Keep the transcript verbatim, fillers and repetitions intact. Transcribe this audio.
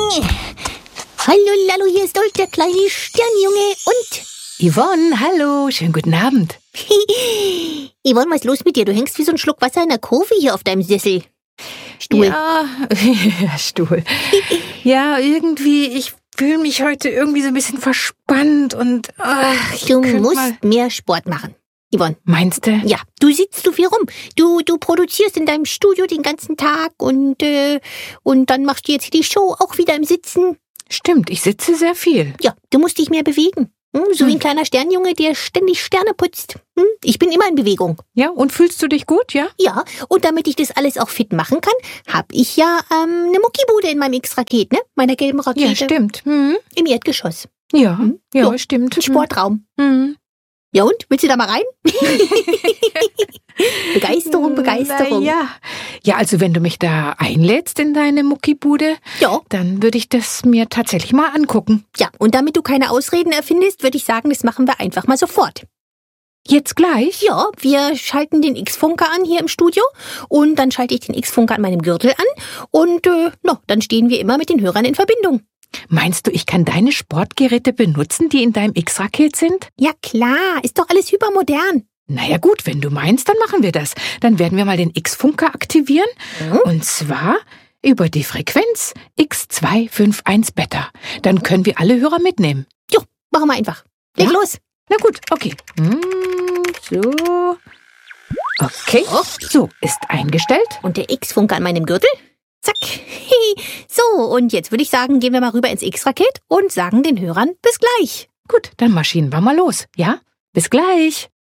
Hallo Lallo, hier ist Old, der kleine Sternjunge und... Yvonne, hallo, schönen guten Abend. Yvonne, was ist los mit dir? Du hängst wie so ein Schluck Wasser in der Kurve hier auf deinem Sessel. Stuhl. Ja, ja, Stuhl. Ja, irgendwie, ich fühle mich heute irgendwie so ein bisschen verspannt und... Ach, ich Du könnt musst mal... mehr Sport machen, Yvonne. Meinst du? Ja, du sitzt zu viel rum. Du, du produzierst in deinem Studio den ganzen Tag und, äh, und dann machst du jetzt die Show auch wieder im Sitzen. Stimmt, ich sitze sehr viel. Ja, du musst dich mehr bewegen. Hm, so Hm. wie ein kleiner Sternjunge, der ständig Sterne putzt. Hm, ich bin immer in Bewegung. Ja, und fühlst du dich gut, ja? Ja, und damit ich das alles auch fit machen kann, habe ich ja ähm, eine Muckibude in meinem X-Raket, ne? Meiner gelben Rakete. Ja, stimmt. Hm. Im Erdgeschoss. Ja, Hm? ja, So, stimmt. Ein Sportraum. Hm. Ja und? Willst du da mal rein? Begeisterung, Begeisterung. Ja. ja, also wenn du mich da einlädst in deine Muckibude, Ja, dann würde ich das mir tatsächlich mal angucken. ja. Und damit du keine Ausreden erfindest, würde ich sagen, das machen wir einfach mal sofort. Jetzt gleich? Ja, wir schalten den X-Funker an hier im Studio und dann schalte ich den X-Funker an meinem Gürtel an und äh, no, dann stehen wir immer mit den Hörern in Verbindung. Meinst du, ich kann deine Sportgeräte benutzen, die in deinem X-Raket sind? Ja klar, ist doch alles hypermodern. Naja gut, wenn du meinst, dann machen wir das. Dann werden wir mal den X-Funker aktivieren. Mhm. Und zwar über die Frequenz X zwei fünf eins Beta. Dann können wir alle Hörer mitnehmen. Jo, machen wir einfach. Leg Ja? los. Na gut, okay. Hm, so. Okay. So, ist eingestellt. Und der X-Funker an meinem Gürtel? Zack. So, und jetzt würde ich sagen, gehen wir mal rüber ins X-Raket und sagen den Hörern bis gleich. Gut, dann marschieren wir mal los, ja? Bis gleich.